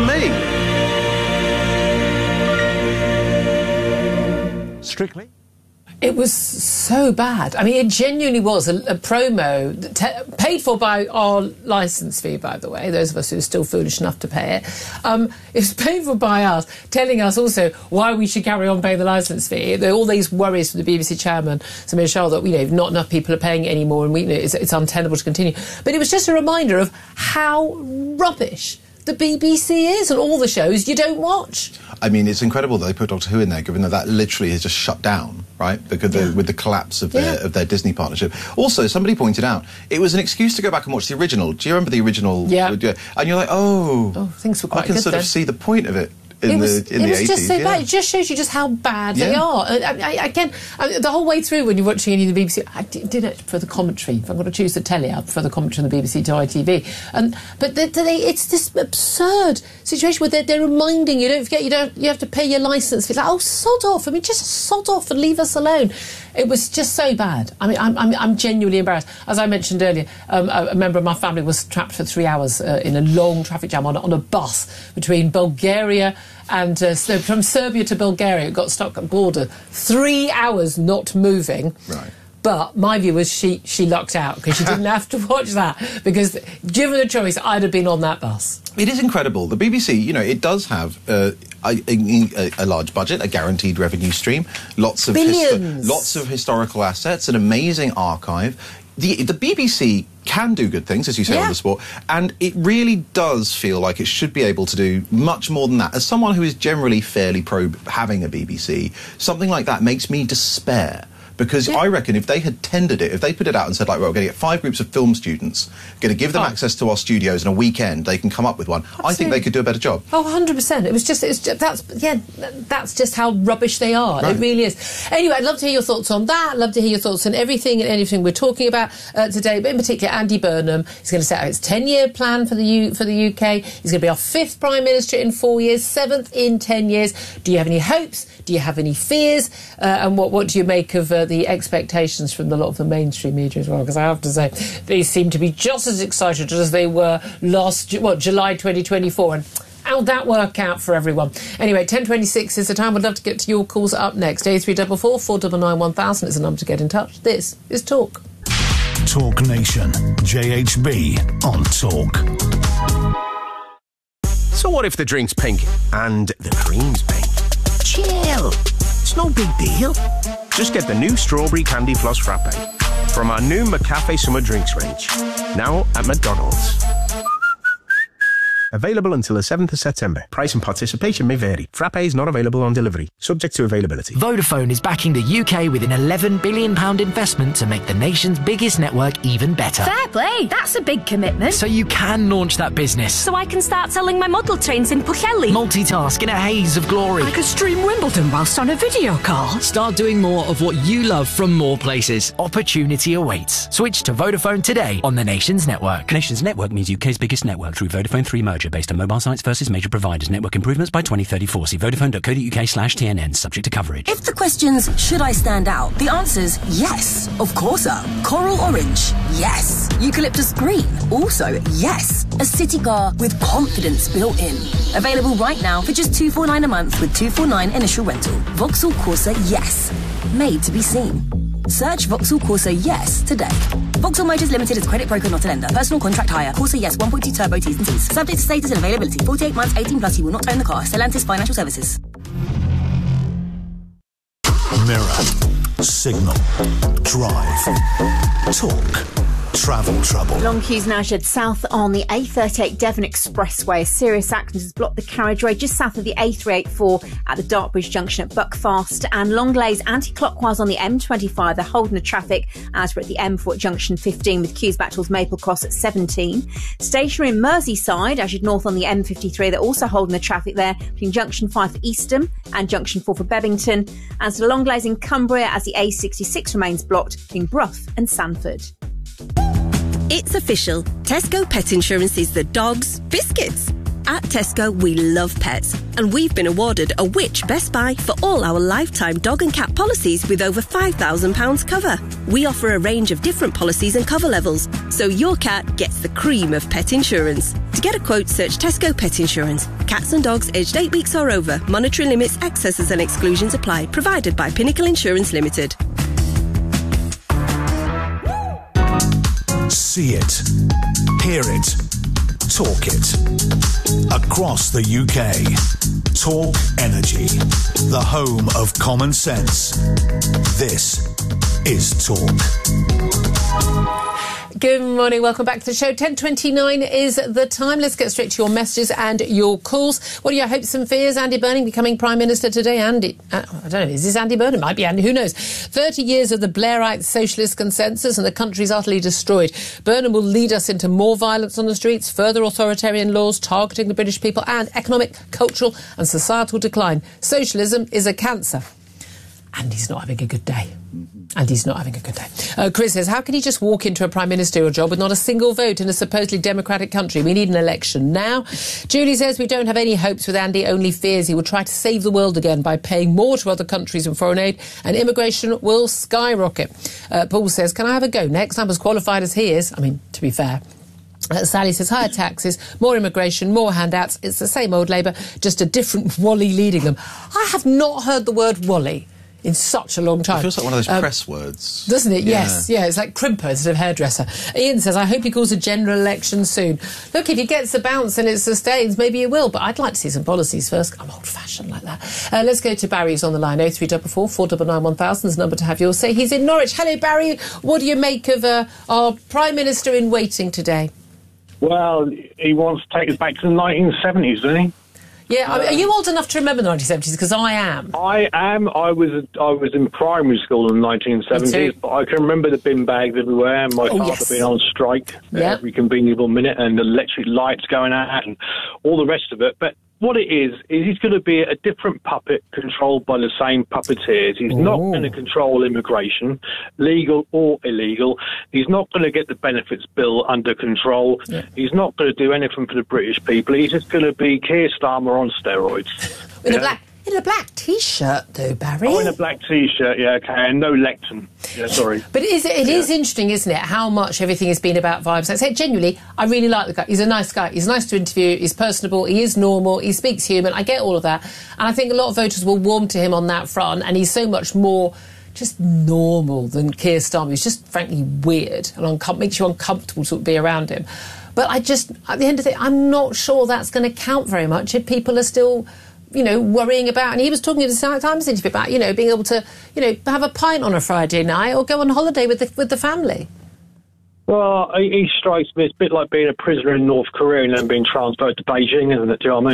me? Strictly? It was so bad. It genuinely was a promo paid for by our licence fee, by the way, those of us who are still foolish enough to pay it. It was paid for by us, telling us also why we should carry on paying the licence fee. There are all these worries from the BBC chairman, Samir Shah, that not enough people are paying it anymore, and it's untenable to continue. But it was just a reminder of how rubbish the BBC is, and all the shows you don't watch. It's incredible that they put Doctor Who in there, given that literally has just shut down, right? Because with the collapse of their Disney partnership. Also, somebody pointed out, it was an excuse to go back and watch the original. Do you remember the original? Yeah. And you're like, things were quite good. I can sort of see the point of it. In the 80s, just so bad. It just shows you just how bad they are. The whole way through when you're watching any of the BBC, I did it for the commentary. If I'm going to choose the telly, I prefer the commentary on the BBC to ITV. But it's this absurd situation where they're reminding you, don't forget, you have to pay your licence fee. Like, oh, sod off. Just sod off and leave us alone. It was just so bad. I'm genuinely embarrassed. As I mentioned earlier, a member of my family was trapped for 3 hours in a long traffic jam on a bus between Bulgaria and from Serbia to Bulgaria. It got stuck at the border. 3 hours not moving. Right. But my view was she lucked out because she didn't have to watch that, because given the choice, I'd have been on that bus. It is incredible. The BBC, it does have a large budget, a guaranteed revenue stream, lots of historical assets, an amazing archive. The BBC can do good things, as you say, on the sport, and it really does feel like it should be able to do much more than that. As someone who is generally fairly pro having a BBC, something like that makes me despair. Because I reckon if they had tendered it, if they put it out and said, like, well, we're going to get 5 groups of film students, going to give them access to our studios in a weekend, they can come up with one, absolutely. I think they could do a better job. Oh, 100%. That's just how rubbish they are. Right. It really is. Anyway, I'd love to hear your thoughts on that. I'd love to hear your thoughts on everything and anything we're talking about today, but in particular, Andy Burnham is going to set out his 10-year plan for the UK. He's going to be our 5th Prime Minister in 4 years, 7th in 10 years. Do you have any hopes? Do you have any fears? And what do you make of the expectations from a lot of the mainstream media as well? Because I have to say, they seem to be just as excited as they were July 2024. And how'd that work out for everyone? Anyway, 10:26 is the time. We'd love to get to your calls up next. 0344 499 1000 is the number to get in touch. This is Talk. Talk Nation. JHB on Talk. So what if the drink's pink and the cream's pink? Chill. It's no big deal. Just get the new Strawberry Candy Floss Frappe from our new McCafe Summer Drinks range. Now at McDonald's. Available until the 7th of September. Price and participation may vary. Frappe is not available on delivery. Subject to availability. Vodafone is backing the UK with an £11 billion investment to make the nation's biggest network even better. Fair play. That's a big commitment. So you can launch that business. So I can start selling my model trains in Pwllheli. Multitask in a haze of glory. I could stream Wimbledon whilst on a video call. Start doing more of what you love from more places. Opportunity awaits. Switch to Vodafone today on the nation's network. Nation's network means UK's biggest network through Vodafone 3 merger based on mobile sites versus major providers. Network improvements by 2034. See vodafone.co.uk/TNN. Subject to coverage. If the question's, should I stand out? The answer's yes. Of course so. Coral orange? Yes. Eucalyptus green? Also yes. A city car with confidence built in. Available right now for just $249 a month with $249 initial rental. Vauxhall Corsa Yes. Made to be seen. Search Vauxhall Corsa Yes today. Vauxhall Motors Limited is credit broker, not a lender. Personal contract hire. Corsa Yes 1.2 turbo T's and C's. Subject to status and availability. 48 months, 18 plus. You will not own the car. Stellantis Financial Services. Mirror. Signal. Drive. Talk. Travel trouble. Long queues now shed south on the A38 Devon Expressway. A serious accident has blocked the carriageway just south of the A384 at the Dartbridge junction at Buckfast, and long delays anti-clockwise on the M25. They're holding the traffic as we're at the M4 at junction 15 with queues back towards Maple Cross at 17. Stationary in Merseyside as you're north on the M53. They're also holding the traffic there between junction 5 for Eastham and junction 4 for Bebington. And so long delays in Cumbria as the A66 remains blocked between Brough and Sanford. It's official. Tesco Pet Insurance is the dog's biscuits. At Tesco, we love pets, and we've been awarded a Which Best Buy for all our lifetime dog and cat policies with over £5,000 cover. We offer a range of different policies and cover levels, so your cat gets the cream of pet insurance. To get a quote, search Tesco Pet Insurance. Cats and dogs aged 8 weeks or over. Monetary limits, excesses and exclusions apply. Provided by Pinnacle Insurance Limited. See it, hear it, talk it. Across the UK, Talk Energy, the home of common sense. This is Talk. Good morning, welcome back to the show. 10:29 is the time. Let's get straight to your messages and your calls. What are your hopes and fears? Andy Burnham becoming Prime Minister today. Andy, I don't know, is this Andy Burnham? Might be Andy, who knows? 30 years of the Blairite socialist consensus and the country's utterly destroyed. Burnham will lead us into more violence on the streets, further authoritarian laws targeting the British people, and economic, cultural and societal decline. Socialism is a cancer. Andy's not having a good day. Andy's not having a good day. Chris says, how can he just walk into a prime ministerial job with not a single vote in a supposedly democratic country? We need an election now. Julie says, we don't have any hopes with Andy, only fears he will try to save the world again by paying more to other countries in foreign aid, and immigration will skyrocket. Paul says, can I have a go next? I'm as qualified as he is. I mean, to be fair. Sally says, higher taxes, more immigration, more handouts. It's the same old Labour, just a different Wally leading them. I have not heard the word Wally in such a long time. It feels like one of those press words. Doesn't it? Yeah. Yes. Yeah, it's like crimper instead of hairdresser. Ian says, I hope he calls a general election soon. Look, if he gets the bounce and it sustains, maybe he will, but I'd like to see some policies first. I'm old-fashioned like that. Let's go to Barry, who's on the line. 0344 499 1000 is the number to have yours. Say he's in Norwich. Hello, Barry. What do you make of our Prime Minister in waiting today? Well, he wants to take us back to the 1970s, doesn't he? Yeah, are you old enough to remember the 1970s? Because I am. I am. I was in primary school in the 1970s, but I can remember the bin bags everywhere and my father being on strike every conceivable minute and the electric lights going out and all the rest of it. But what it is he's going to be a different puppet controlled by the same puppeteers. He's not going to control immigration, legal or illegal. He's not going to get the benefits bill under control. Yeah. He's not going to do anything for the British people. He's just going to be Keir Starmer on steroids. In a black T-shirt, though, Barry. Oh, in a black T-shirt, yeah, okay, and no lectern. Yeah, sorry. But it is interesting, isn't it, how much everything has been about vibes. I say, genuinely, I really like the guy. He's a nice guy. He's nice to interview. He's personable. He is normal. He speaks human. I get all of that. And I think a lot of voters will warm to him on that front, and he's so much more just normal than Keir Starmer. He's just, frankly, weird and makes you uncomfortable to be around him. But at the end of the day, I'm not sure that's going to count very much if people are still worrying about, and he was talking in the Times interview about, being able to, have a pint on a Friday night or go on holiday with the family. Well, he strikes me. It's a bit like being a prisoner in North Korea and then being transferred to Beijing, isn't it? Do you know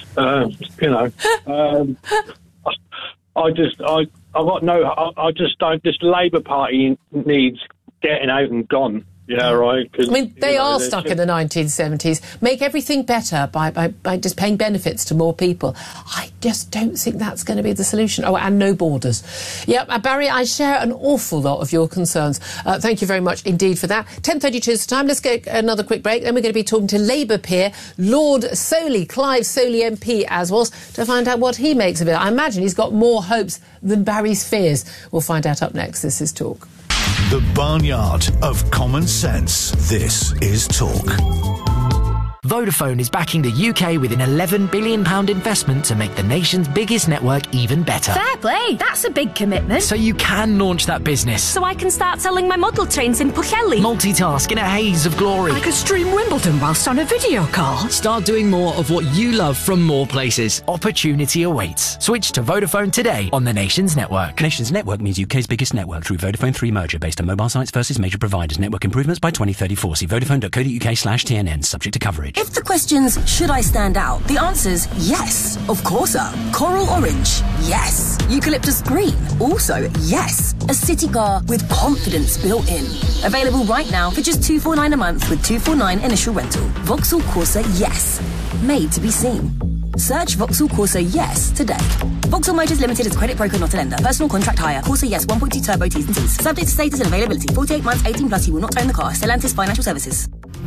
what I mean? This Labour Party needs getting out and gone. Yeah, right. I mean, they are stuck in the 1970s. Make everything better by just paying benefits to more people. I just don't think that's going to be the solution. Oh, and no borders. Yeah, Barry, I share an awful lot of your concerns. Thank you very much indeed for that. 10:32 is the time. Let's get another quick break. Then we're going to be talking to Labour peer Lord Soley, Clive Soley MP as was, to find out what he makes of it. I imagine he's got more hopes than Barry's fears. We'll find out up next. This is Talk. The barnyard of common sense. This is Talk. Vodafone is backing the UK with an £11 billion investment to make the nation's biggest network even better. Fair play, that's a big commitment. So you can launch that business. So I can start selling my model trains in Pwllheli. Multitask in a haze of glory. I could stream Wimbledon whilst on a video call. Start doing more of what you love from more places. Opportunity awaits. Switch to Vodafone today on the nation's network. Nation's network means UK's biggest network through Vodafone 3 merger based on mobile sites versus major providers. Network improvements by 2034. See vodafone.co.uk/TNN, subject to coverage. If the question's, should I stand out? The answer's yes, of course. Coral orange, yes. Eucalyptus green, also yes. A city car with confidence built in. Available right now for just $249 a month with $249 initial rental. Vauxhall Corsa, yes. Made to be seen. Search Vauxhall Corsa Yes today. Vauxhall Motors Limited is a credit broker, not a lender. Personal contract hire. Corsa Yes 1.2 turbo T's and C's. Subject to status and availability. 48 months, 18 plus. You will not own the car. Stellantis Financial Services.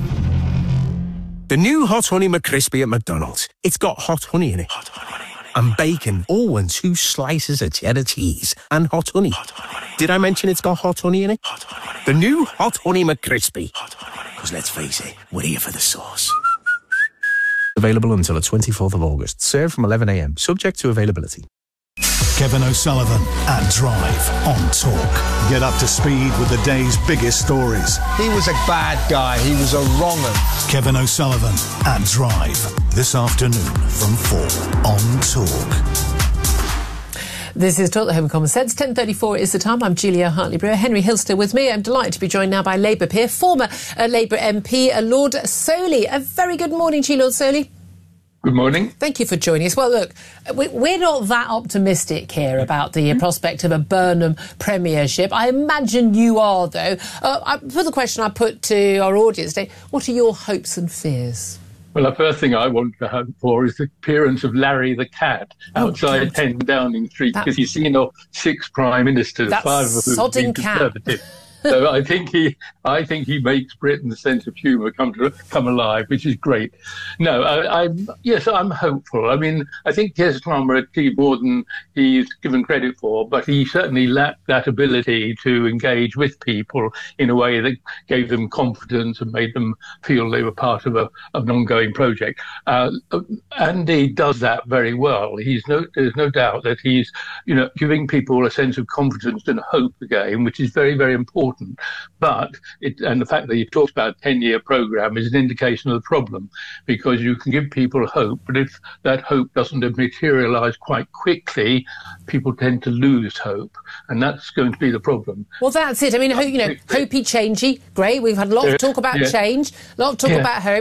The new Hot Honey McCrispy at McDonald's. It's got hot honey in it. Hot honey. And bacon. Oh, and 2 slices of cheddar cheese. And hot honey. Did I mention it's got hot honey in it? Hot honey. The new Hot Honey McCrispy. Because let's face it, we're here for the sauce. Available until the 24th of August. Served from 11 a.m. Subject to availability. Kevin O'Sullivan at Drive on Talk. Get up to speed with the day's biggest stories. He was a bad guy. He was a wrong un. Kevin O'Sullivan at Drive. This afternoon from 4 on Talk. This is Talk, the Home of Common Sense. 10:34 is the time. I'm Julia Hartley-Brewer. Henry Hill still with me. I'm delighted to be joined now by Labour peer, former Labour MP, Lord Soley. A very good morning to you, Lord Soley. Good morning. Thank you for joining us. Well, look, we're not that optimistic here about the prospect of a Burnham premiership. I imagine you are, though. For the question I put to our audience today, what are your hopes and fears? Well, the first thing I want to hope for is the appearance of Larry the cat outside 10 Downing Street, because he's seen 6 prime ministers, 5 of whom have been Conservative. So I think he makes Britain's sense of humour come alive, which is great. No, I'm hopeful. I mean, I think Keir Starmer achieved more than he's given credit for, but he certainly lacked that ability to engage with people in a way that gave them confidence and made them feel they were part of an ongoing project. And he does that very well. There's no doubt that he's, giving people a sense of confidence and hope again, which is very, very important. But the fact that he talks about a 10-year programme is an indication of the problem, because you can give people hope, but if that hope doesn't materialise quite quickly, people tend to lose hope, and that's going to be the problem. Well, that's it. I mean, hopey, changey, great. We've had a lot of talk about change, a lot of talk about hope.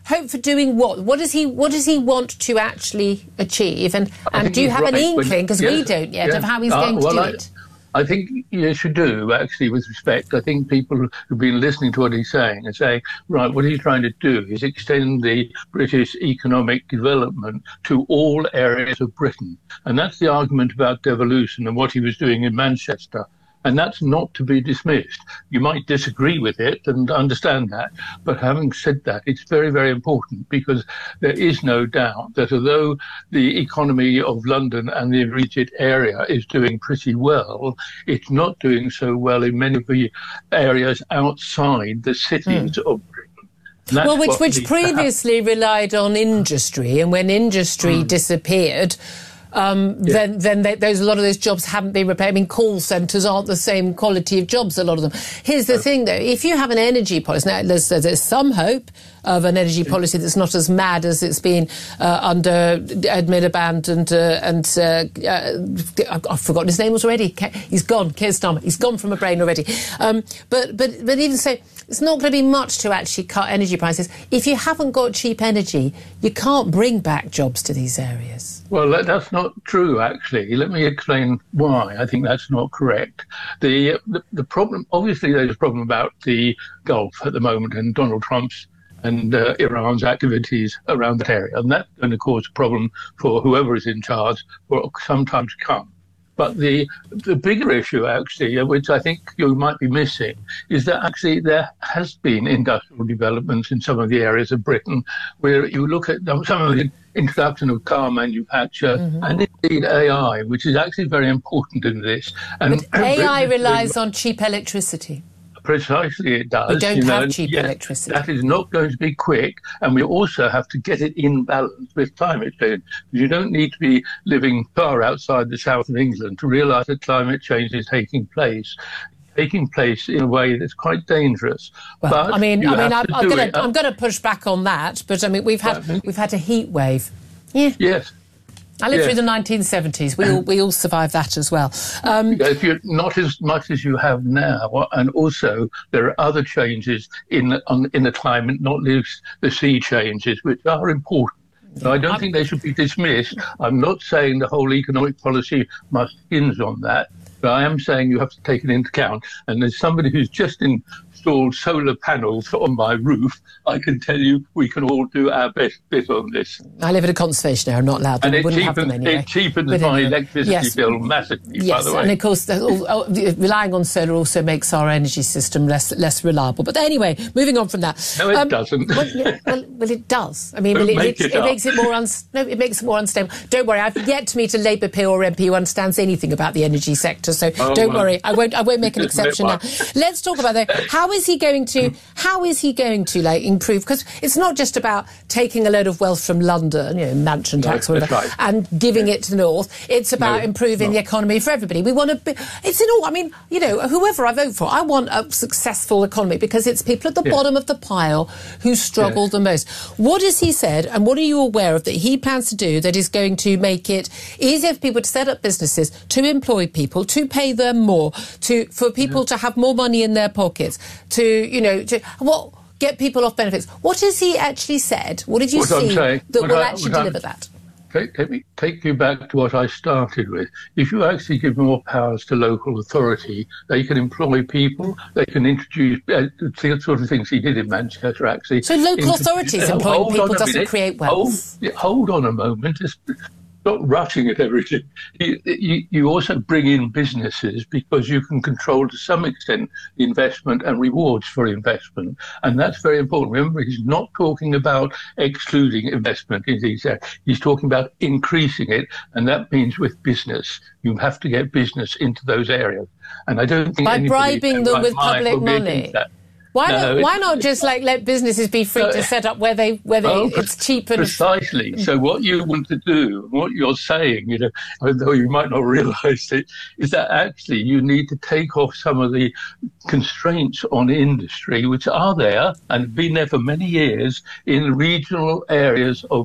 Hope for doing what? What does he want to actually achieve? And do you have an inkling, because we don't yet, of how he's going to do it? I think you should do, actually, with respect. I think people who've been listening to what he's saying and saying, right, what he's trying to do is extend the British economic development to all areas of Britain. And that's the argument about devolution and what he was doing in Manchester. And that's not to be dismissed. You might disagree with it and understand that. But having said that, it's very, very important, because there is no doubt that although the economy of London and the immediate area is doing pretty well, it's not doing so well in many of the areas outside the cities of Britain. Well, which previously relied on industry, and when industry disappeared, then a lot of those jobs haven't been repaired. I mean, call centres aren't the same quality of jobs, a lot of them. Here's the thing, though. If you have an energy policy, now there's some hope of an energy policy that's not as mad as it's been under Ed Miliband and I've forgotten his name already. He's gone, Keir Starmer. He's gone from my brain already. But even so, it's not going to be much to actually cut energy prices. If you haven't got cheap energy, you can't bring back jobs to these areas. Well, that's not true, actually. Let me explain why I think that's not correct. The problem, obviously, there's a problem about the Gulf at the moment and Donald Trump's and Iran's activities around that area. And that's going to cause a problem for whoever is in charge for some time to come. But the bigger issue, actually, which I think you might be missing, is that actually there has been industrial developments in some of the areas of Britain where you look at some of the introduction of car manufacture and indeed AI, which is actually very important in this. And AI relies on cheap electricity. Precisely, it does. We don't have cheap electricity. That is not going to be quick, and we also have to get it in balance with climate change. You don't need to be living far outside the south of England to realise that climate change is taking place in a way that's quite dangerous. Well, but I'm going to push back on that. But I mean, we've had a heat wave. Yeah. Yes. I lived through the 1970s. We all survived that as well. If you're not as much as you have now, and also there are other changes in the climate, not least the sea changes, which are important. So I don't think they should be dismissed. I'm not saying the whole economic policy must hinge on that, but I am saying you have to take it into account. And as somebody who's just installed solar panels on my roof, I can tell you we can all do our best bit on this. I live at a conservation area, I'm not allowed them. And wouldn't have them anyway. It cheapens my electricity bill massively, by the way. And of course, relying on solar also makes our energy system less reliable. But anyway, moving on from that. No, it doesn't. Well, it does. I mean, it makes it more it makes it more unstable. Don't worry, I've yet to meet a Labour peer or MP who understands anything about the energy sector, so don't worry, I won't make an exception now. Let's talk about that. How is he going to like improve? Because it's not just about taking a load of wealth from London, mansion tax, whatever, and giving it to the north. It's about improving the economy for everybody. We want to. It's in all. I mean, whoever I vote for, I want a successful economy because it's people at the bottom of the pile who struggle the most. What has he said, and what are you aware of that he plans to do that is going to make it easier for people to set up businesses, to employ people, to pay them more, for people to have more money in their pockets, get people off benefits? What has he actually said? What have you seen that will actually deliver that? Let me take you back to what I started with. If you actually give more powers to local authority, they can employ people, they can introduce the sort of things he did in Manchester, actually. So local authorities employing people doesn't create wealth? Hold on a moment. Not rushing at everything. You also bring in businesses because you can control to some extent the investment and rewards for investment. And that's very important. Remember, he's not talking about excluding investment. He's talking about increasing it. And that means with business, you have to get business into those areas. And I don't think by bribing them with public money. Why not just let businesses be free to set up where it's cheap and precisely. So what you want to do, what you're saying, although you might not realise it, is that actually you need to take off some of the constraints on industry, which are there and have been there for many years in regional areas of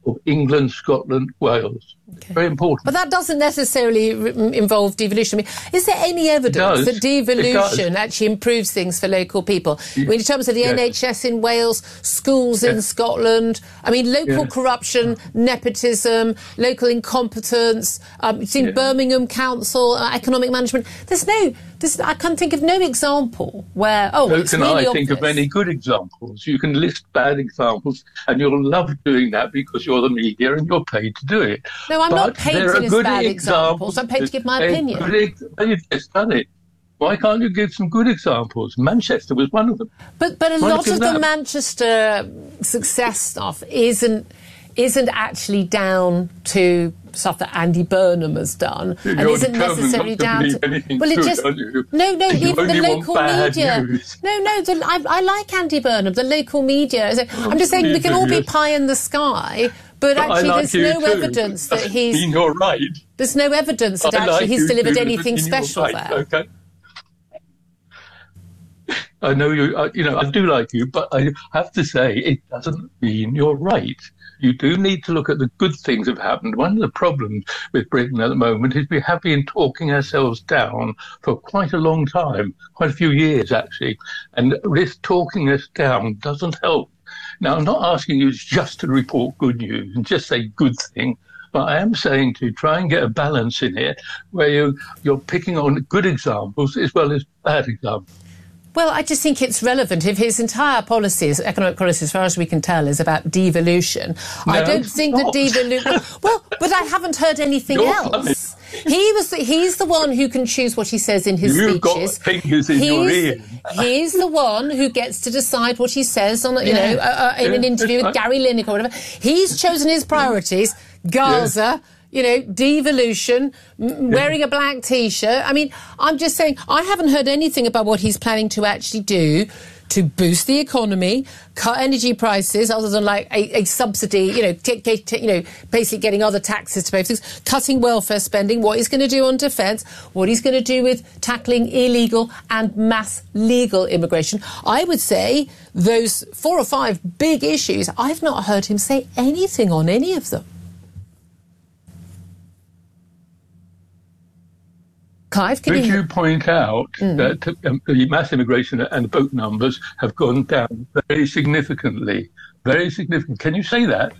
of England, Scotland, Wales. Okay. Very important. But that doesn't necessarily involve devolution. I mean, is there any evidence that devolution actually improves things for local people? I mean, in terms of the NHS in Wales, schools in Scotland, I mean, local corruption, nepotism, local incompetence, you've seen Birmingham Council, economic management. I can't think of no example where, it's really I think of many good examples. You can list bad examples, and you'll love doing that because you're the media and you're paid to do it. No, I'm not paid to list bad examples. I'm paid to give my opinion. You've just done it. Why can't you give some good examples? Manchester was one of them. But a lot of the Manchester success stuff isn't actually down to stuff that Andy Burnham has done, and isn't necessarily down to. Well, it just no. Even the local media. News. No. I like Andy Burnham. The local media. I'm just saying we can all be pie in the sky. But actually, there's no evidence that he's. You're right. There's no evidence that actually he's delivered anything special there. Okay. I know you. I do like you, but I have to say it doesn't mean you're right. You do need to look at the good things that have happened. One of the problems with Britain at the moment is we have been talking ourselves down for quite a long time, quite a few years actually, and this talking us down doesn't help. Now, I'm not asking you just to report good news and just say good thing, but I am saying to try and get a balance in it where you're picking on good examples as well as bad examples. Well, I just think it's relevant. If his entire policy, his economic policy, as far as we can tell, is about devolution, I don't think that devolution... Well, but I haven't heard anything else. He's the one who can choose what he says in his speeches. You've got fingers in your ear. He's the one who gets to decide what he says on, in an interview with Gary Lineker or whatever. He's chosen his priorities. Gaza... devolution, wearing a black T-shirt. I mean, I'm just saying, I haven't heard anything about what he's planning to actually do to boost the economy, cut energy prices, other than like a subsidy, basically getting other taxes to pay for things, cutting welfare spending, what he's going to do on defence, what he's going to do with tackling illegal and mass legal immigration. I would say those 4 or 5 big issues, I've not heard him say anything on any of them. Clive, Could you point out that the mass immigration and the boat numbers have gone down very significantly? Very significant. Can you say that?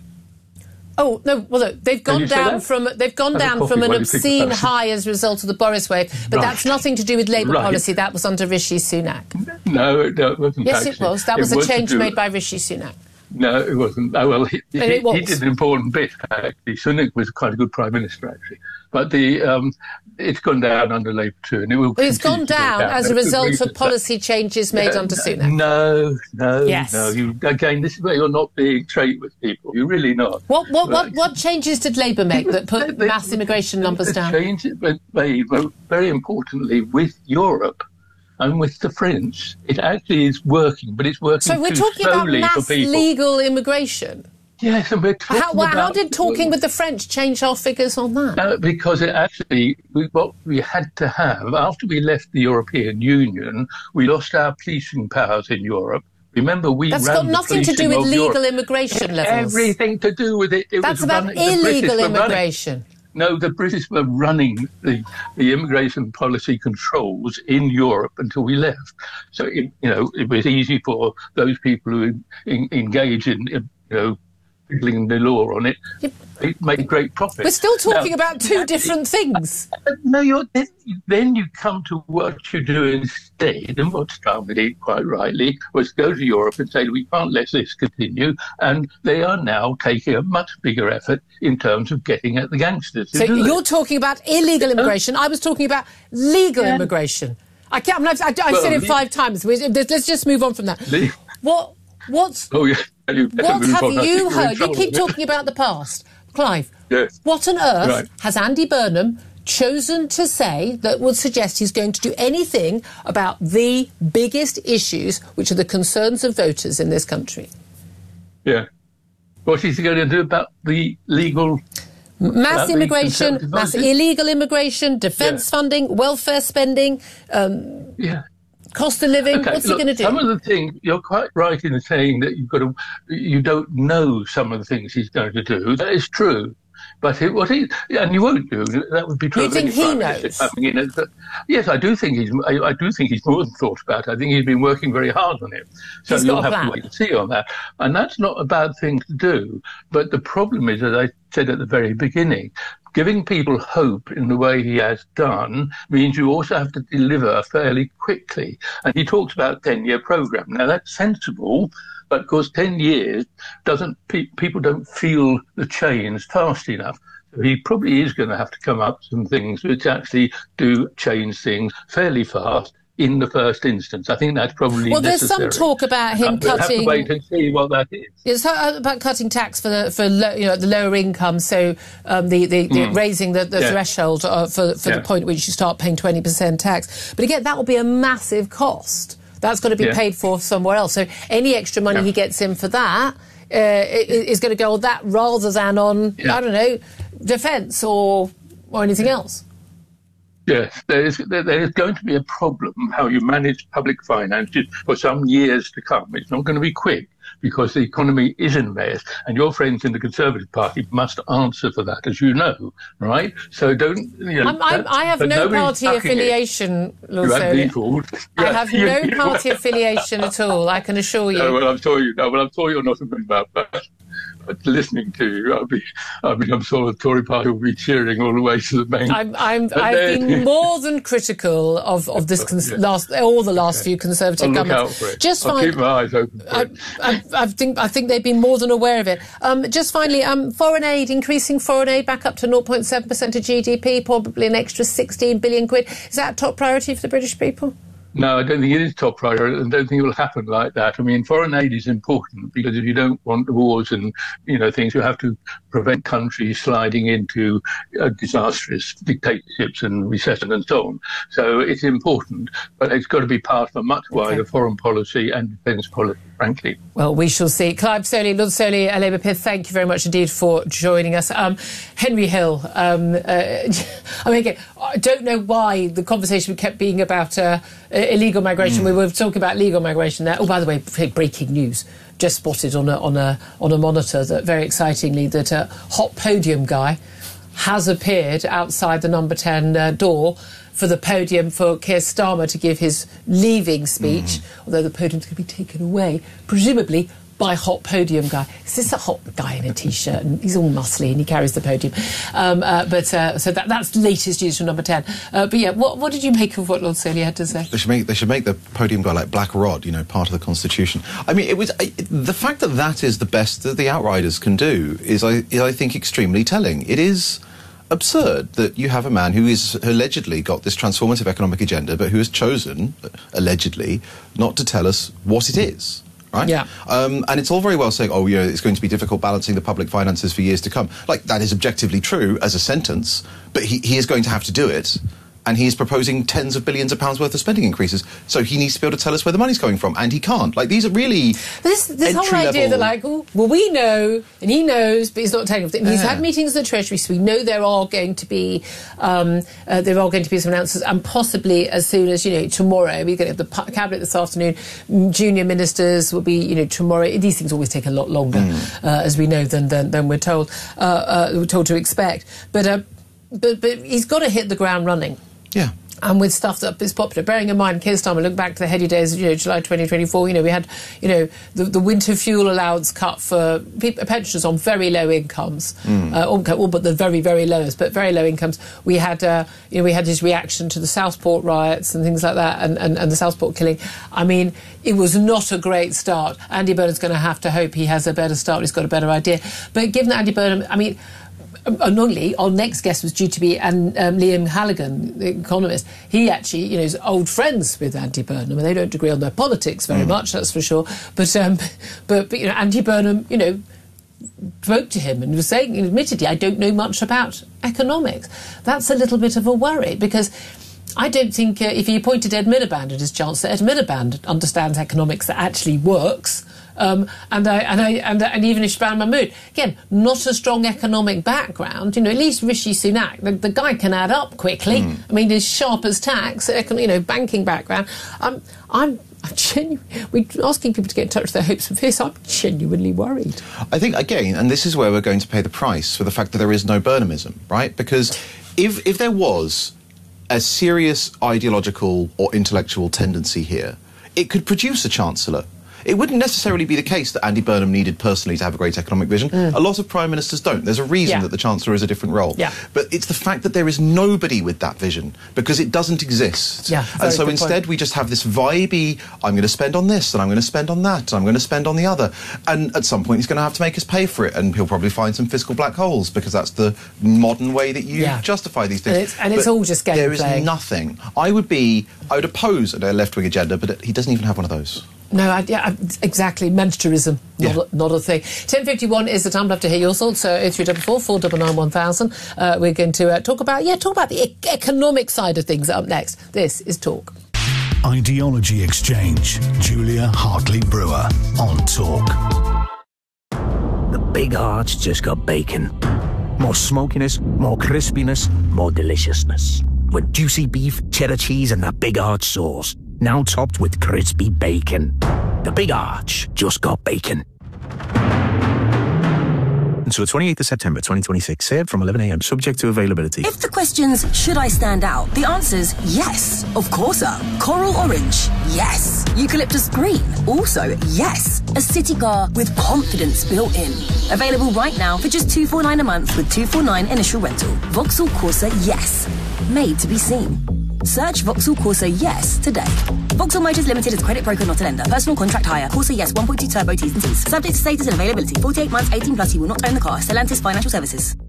Oh no! Well, look, they've gone down from an obscene high as a result of the Boris wave, but that's nothing to do with Labour policy. That was under Rishi Sunak. No, it wasn't. Yes, it was. That was a change made by Rishi Sunak. No, it wasn't. Oh, well, he did an important bit, actually. Sunak was quite a good Prime Minister, actually. But it's gone down under Labour too, and it will. It's gone down as a result of policy changes made under Sunak. No. Yes. No. This is where you're not being straight with people. You're really not. What changes did Labour make that put mass immigration numbers down? The changes made, very importantly, with Europe. And with the French, it actually is working, but it's working too slowly for people. So we're talking about mass legal immigration? Yes, and we're talking how did talking with the French change our figures on that? Because it actually, what we had to have, after we left the European Union, we lost our policing powers in Europe. Remember, That's got nothing to do with legal immigration levels. Everything to do with it. That's about illegal immigration. No, the British were running the immigration policy controls in Europe until we left. So, it was easy for those people who engage in, fiddling the law on it. It made great profit. We're still talking about two different things. No, then you come to what you do instead, and what Starmer did quite rightly was go to Europe and say, we can't let this continue, and they are now taking a much bigger effort in terms of getting at the gangsters. So you're talking about illegal immigration. I was talking about legal immigration. I said it 5 times. Let's just move on from that. What have you heard? You keep talking about the past. Clive, what on earth has Andy Burnham chosen to say that would suggest he's going to do anything about the biggest issues, which are the concerns of voters in this country? Yeah. What is he going to do about the legal... Mass immigration, mass illegal immigration, defence funding, welfare spending... Cost of living, what's he going to do? Some of the things, you're quite right in saying that you don't know some of the things he's going to do. That is true. But and you won't do. That would be true. You think he knows? Yes, I do think he's more than thought about it. I think he's been working very hard on it. So you'll have to wait and see on that. And that's not a bad thing to do. But the problem is, as I said at the very beginning, giving people hope in the way he has done means you also have to deliver fairly quickly. And he talks about a 10-year program. Now, that's sensible, but of course 10 years people don't feel the change fast enough. So he probably is going to have to come up with some things which actually do change things fairly fast in the first instance. I think that's probably necessary. There's some talk about him cutting... We'll have to wait and see what that is. It's about cutting tax for the lower income, so raising the threshold for the point at which you start paying 20% tax. But again, that will be a massive cost. That's got to be paid for somewhere else. So any extra money he gets in for that is going to go on that rather than on, I don't know, defence or anything else. Yes, there is going to be a problem how you manage public finances for some years to come. It's not going to be quick because the economy is in a mess, and your friends in the Conservative Party must answer for that, as you know, right? So don't... I have no party affiliation, Lord Soley. I have no party affiliation at all, I can assure you. I'm sure you're not a member of that. But listening to you, I'm sure the Tory party will be cheering all the way to the bank. I've been more than critical of this the last few Conservative governments. I'll keep my eyes open. I think they've been more than aware of it. Just finally, foreign aid, increasing foreign aid back up to 0.7% of GDP, probably an extra 16 billion quid. Is that a top priority for the British people? No, I don't think it is top priority. I don't think it will happen like that. I mean, foreign aid is important because if you don't want wars and, things, you have to prevent countries sliding into disastrous dictatorships and recession and so on. So it's important, but it's got to be part of a much wider foreign policy and defence policy, frankly. Well, we shall see. Clive Soley, Lord Soley, Labour Pith, thank you very much indeed for joining us. Henry Hill, again, I don't know why the conversation kept being about illegal migration. We were talking about legal migration there. Oh, by the way, breaking news. Just spotted on a monitor that, very excitingly, that a hot podium guy has appeared outside the number 10 door for the podium for Keir Starmer to give his leaving speech, although the podium's going to be taken away, presumably by hot podium guy. Is this a hot guy in a T-shirt? And he's all muscly and he carries the podium. So that's the latest news from number 10. But yeah, what did you make of what Lord Soley had to say? They should make the podium guy like Black Rod, part of the Constitution. I mean, the fact that is the best that the Outriders can do is I think, extremely telling. It is absurd that you have a man who is allegedly got this transformative economic agenda, but who has chosen, allegedly, not to tell us what it is. Right? Yeah. And it's all very well saying, it's going to be difficult balancing the public finances for years to come. Like, that is objectively true as a sentence, but he is going to have to do it. And he's proposing tens of billions of pounds worth of spending increases. So he needs to be able to tell us where the money's coming from. And he can't. Like, these are really this whole idea that, we know, and he knows, but he's not telling us. He's had meetings in the Treasury, so we know there are going to be some announcements, and possibly as soon as, tomorrow. We're going to have the Cabinet this afternoon. Junior ministers will be, tomorrow. These things always take a lot longer, as we know, than we're told to expect. But he's got to hit the ground running. Yeah. And with stuff that is popular. Bearing in mind, Keir Starmer, look back to the heady days of July 2024, we had the winter fuel allowance cut for pensioners on very low incomes, all but the very, very lowest, but very low incomes. We had his reaction to the Southport riots and things like that, and the Southport killing. I mean, it was not a great start. Andy Burnham's going to have to hope he has a better start, he's got a better idea. But given that Andy Burnham, I mean, annoyingly, our next guest was due to be Liam Halligan, the economist. He actually, is old friends with Andy Burnham, and they don't agree on their politics very much, that's for sure. But Andy Burnham, spoke to him and was saying, admittedly, I don't know much about economics. That's a little bit of a worry, because I don't think if he appointed Ed Miliband as his Chancellor, Ed Miliband understands economics that actually works. and even Ishban Mahmood. Again, not a strong economic background. At least Rishi Sunak, the guy can add up quickly. I mean, he's sharp as tacks, banking background. I'm we're asking people to get in touch with their hopes and fears. I'm genuinely worried. I think, again, and this is where we're going to pay the price for the fact that there is no Burnhamism, right? Because if there was a serious ideological or intellectual tendency here, it could produce a Chancellor. It wouldn't necessarily be the case that Andy Burnham needed personally to have a great economic vision. A lot of Prime Ministers don't. There's a reason that the Chancellor is a different role. But it's the fact that there is nobody with that vision, because it doesn't exist. And so instead we just have this vibey, I'm going to spend on this, and I'm going to spend on that, and I'm going to spend on the other. And at some point he's going to have to make us pay for it, and he'll probably find some fiscal black holes, because that's the modern way that you justify these things. And it's all just game There is playing. nothing. I would oppose a left-wing agenda, but he doesn't even have one of those. No, exactly. Mentorism, not a thing. 10:51 is the time. I'd love to hear your thoughts. 0344 499 1000. We're going to talk about the economic side of things up next. This is Talk. Ideology Exchange. Julia Hartley-Brewer on Talk. The Big Arch just got bacon. More smokiness, more crispiness, more deliciousness. With juicy beef, cheddar cheese and that Big Arch sauce. Now topped with crispy bacon. The Big Arch just got bacon. Until the 28th of September 2026, served from 11 a.m, subject to availability. If the question's, should I stand out? The answer's yes, of course. Coral orange, yes. Eucalyptus green, also yes. A city car with confidence built in. Available right now for just $249 a month with $249 initial rental. Vauxhall Corsa, yes. Made to be seen. Search Vauxhall Corsa Yes today. Vauxhall Motors Limited is credit broker, not a lender. Personal contract hire. Corsa Yes 1.2 turbo T's and C's. Subject to status and availability. 48 months, 18 plus. You will not own the car. Stellantis Financial Services.